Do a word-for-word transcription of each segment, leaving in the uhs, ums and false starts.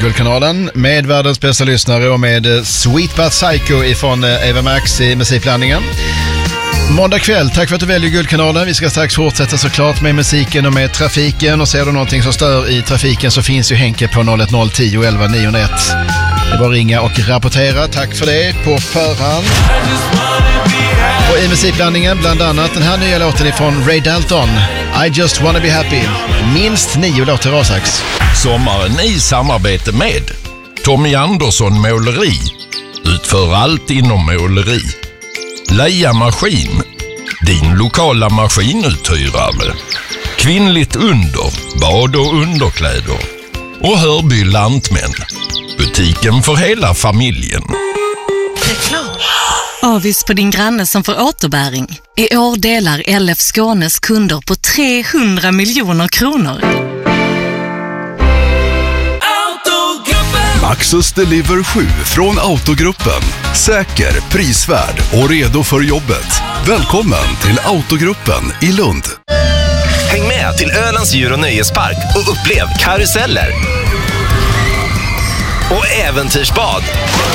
Guldkanalen med världens bästa lyssnare och med Sweet But Psycho ifrån Eva Max i musikblandningen. Måndag kväll, tack för att du väljer Guldkanalen. Vi ska strax fortsätta såklart med musiken och med trafiken. Och ser du någonting som stör i trafiken så finns ju Henke på noll ett noll tio elva nio ett. Det är bara att ringa och rapportera. Tack för det på förhand. Och i musikblandningen bland annat den här nya låten ifrån Ray Dalton, I Just Wanna Be Happy. Minst nio låtar Rasax. Sommaren i samarbete med Tommy Andersson Måleri. Utför allt inom måleri. Leia Maskin, din lokala maskinuthyrare. Kvinnligt under, bad och underkläder. Och Hörby Lantmän, butiken för hela familjen. Avis på din granne som får återbäring. I år delar L F Skånes kunder på trehundra miljoner kronor. Maxus Deliver sju från Autogruppen. Säker, prisvärd och redo för jobbet. Välkommen till Autogruppen i Lund. Häng med till Ölands djur- och nöjespark och upplev karuseller och äventyrsbad.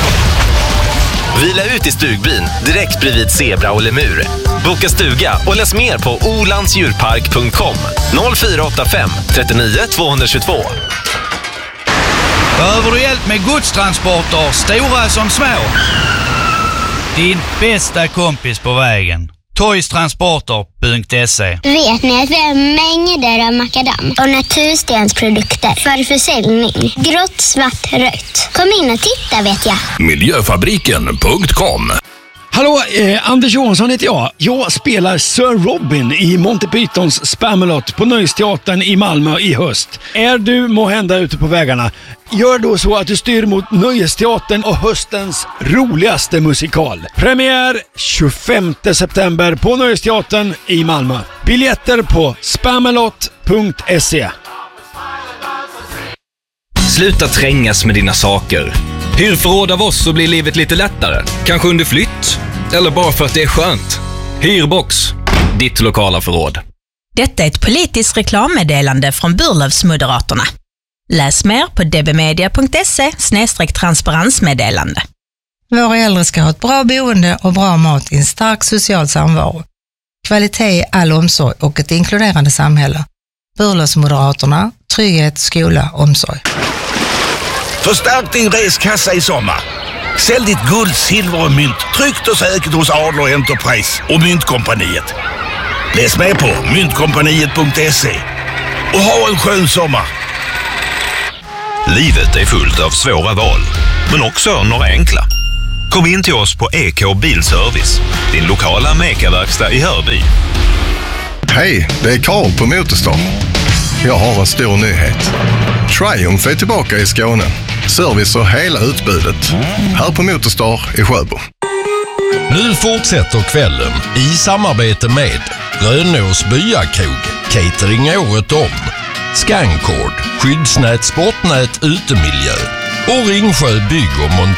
Vila ut i stugbyn direkt bredvid zebra och lemur. Boka stuga och läs mer på olandsdjurpark punkt com. noll fyra åtta fem trettionio tvåhundratjugotvå. Behöver du hjälp med godstransporter, stora som små? Din bästa kompis på vägen. Toystransporter punkt se. Vet ni att vi har mängder av makadam och naturstensprodukter för försäljning? Grått, svart, rött. Kom in och titta vet jag. Miljöfabriken punkt com. Hallå, eh, Anders Johansson heter jag. Jag spelar Sir Robin i Monty Pythons Spamalot på Nöjesteatern i Malmö i höst. Är du måhända ute på vägarna? Gör då så att du styr mot Nöjesteatern och höstens roligaste musikal. Premiär tjugofemte september på Nöjesteatern i Malmö. Biljetter på spamalot punkt se. Sluta trängas med dina saker. Hyr förråd av oss så blir livet lite lättare. Kanske under flytt. Eller bara för att det är skönt. Hyrbox. Ditt lokala förråd. Detta är ett politiskt reklammeddelande från Burlövsmoderaterna. Läs mer på dbmedia punkt se snedstreck transparensmeddelande. Våra äldre ska ha ett bra boende och bra mat i en stark social samvaro. Kvalitet i all omsorg och ett inkluderande samhälle. Burlövsmoderaterna, trygghet, skola, omsorg. Förstärk din reskassa i sommar. Sälj ditt guld, silver och mynt tryggt och säkert hos Adler Enterprise och Myntkompaniet. Läs med på myntkompaniet punkt se och ha en skön sommar. Livet är fullt av svåra val, men också några enkla. Kom in till oss på E K Bilservice, din lokala mekaverkstad i Hörby. Hej, det är Karl på Motorstar. Jag har en stor nyhet. Triumph är tillbaka i Skåne. Service och hela utbudet. Här på Motorstar i Sjöbo. Nu fortsätter kvällen i samarbete med Rönås Byakrog, catering året om, Scancord, skyddsnät, sportnät, utemiljö och Ringsjö bygg och montage.